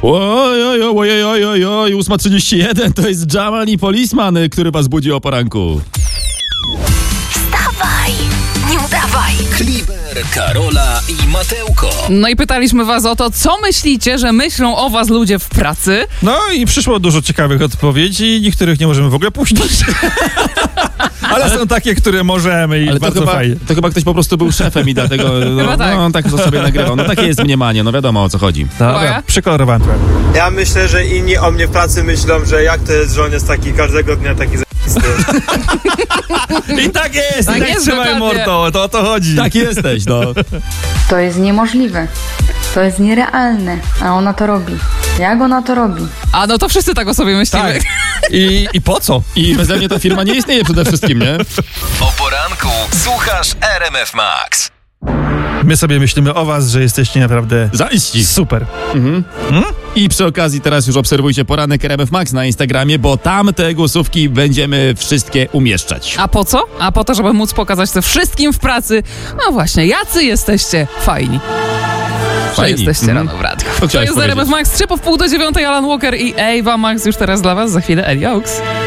Oj, 8:31 to jest Jamal i Policeman, który was budzi o poranku. Wstawaj, nie udawaj. Kliber, Karola i Mateuko. No i pytaliśmy was o to, co myślicie, że myślą o was ludzie w pracy? No i przyszło dużo ciekawych odpowiedzi, niektórych nie możemy w ogóle puścić. Ale są takie, które możemy i Ale bardzo fajnie. to chyba ktoś po prostu był szefem i dlatego tak to sobie nagrywał. No takie jest mniemanie, no wiadomo o co chodzi. Dobra, Uwaga. przykolorowałem trochę. Ja myślę, że inni o mnie w pracy myślą, że jak to jest, że on jest taki każdego dnia taki zajebisty. I tak jest, Tak i tak jest, trzymaj dokładnie. morto, to o to chodzi. Tak jesteś, no. To jest niemożliwe. To jest nierealne, a ona to robi. Jak ona to robi? A no to wszyscy tak o sobie myślimy. Tak. I po co? I beze mnie ta firma nie istnieje przede wszystkim, nie? O poranku słuchasz RMF Max. My sobie myślimy o was, że jesteście naprawdę Zaiści. super. I przy okazji teraz już obserwujcie poranek RMF Max na Instagramie, bo tam te głosówki będziemy wszystkie umieszczać. A po co? A po to, żeby móc pokazać to wszystkim w pracy. No właśnie, jacy jesteście fajni. Że Fajni. jesteście rano w radiu. To chciałeś jest powiedzieć. RMF Max, 8:30 Alan Walker i Ewa Max już teraz dla was, za chwilę Eli Oaks.